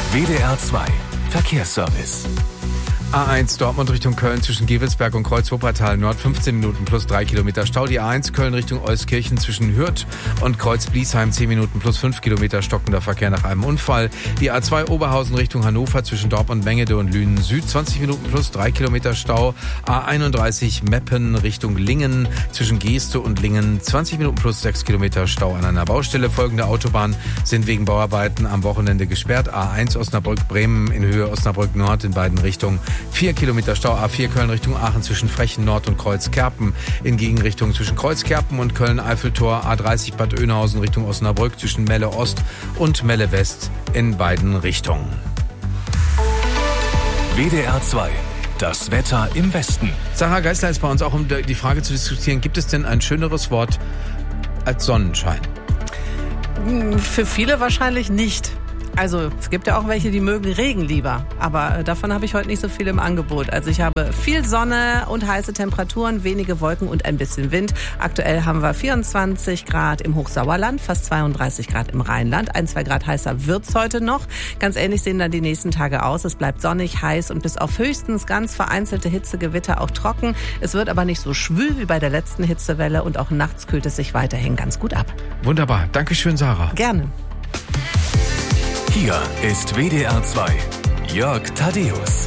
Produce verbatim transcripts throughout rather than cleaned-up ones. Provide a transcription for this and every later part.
W D R zwei Verkehrsservice. A eins Dortmund Richtung Köln zwischen Gevelsberg und Kreuz-Wuppertal Nord fünfzehn Minuten plus drei Kilometer Stau. Die A eins Köln Richtung Euskirchen zwischen Hürth und Kreuz-Bliesheim zehn Minuten plus fünf Kilometer stockender Verkehr nach einem Unfall. Die A zwei Oberhausen Richtung Hannover zwischen Dortmund Mengede und Lünen Süd zwanzig Minuten plus drei Kilometer Stau. A einunddreißig Meppen Richtung Lingen zwischen Geeste und Lingen zwanzig Minuten plus sechs Kilometer Stau an einer Baustelle. Folgende Autobahnen sind wegen Bauarbeiten am Wochenende gesperrt. A eins Osnabrück-Bremen in Höhe Osnabrück Nord in beiden Richtungen vier Kilometer Stau. A vier Köln Richtung Aachen zwischen Frechen Nord und Kreuz-Kerpen. In Gegenrichtung zwischen Kreuz-Kerpen und Köln-Eiffeltor. A dreißig Bad Oeynhausen Richtung Osnabrück zwischen Melle Ost und Melle West in beiden Richtungen. W D R zwei. Das Wetter im Westen. Sarah Geisler ist bei uns auch, um die Frage zu diskutieren, gibt es denn ein schöneres Wort als Sonnenschein? Für viele wahrscheinlich nicht. Also es gibt ja auch welche, die mögen Regen lieber, aber davon habe ich heute nicht so viel im Angebot. Also ich habe viel Sonne und heiße Temperaturen, wenige Wolken und ein bisschen Wind. Aktuell haben wir vierundzwanzig Grad im Hochsauerland, fast zweiunddreißig Grad im Rheinland. Ein, zwei Grad heißer wird's heute noch. Ganz ähnlich sehen dann die nächsten Tage aus. Es bleibt sonnig, heiß und bis auf höchstens ganz vereinzelte Hitzegewitter auch trocken. Es wird aber nicht so schwül wie bei der letzten Hitzewelle und auch nachts kühlt es sich weiterhin ganz gut ab. Wunderbar. Dankeschön, Sarah. Gerne. Hier ist W D R zwei. Jörg Thaddeus.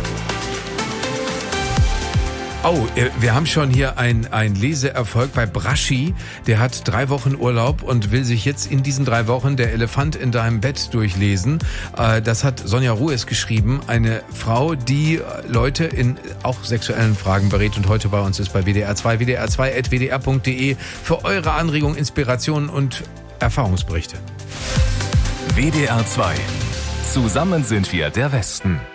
Oh, wir haben schon hier ein, ein Leseerfolg bei Braschi. Der hat drei Wochen Urlaub und will sich jetzt in diesen drei Wochen Der Elefant in deinem Bett durchlesen. Das hat Sonja Ruhes geschrieben. Eine Frau, die Leute in auch sexuellen Fragen berät und heute bei uns ist bei W D R zwei. W D R zwei at w d r punkt d e für eure Anregungen, Inspirationen und Erfahrungsberichte. W D R zwei. Zusammen sind wir der Westen.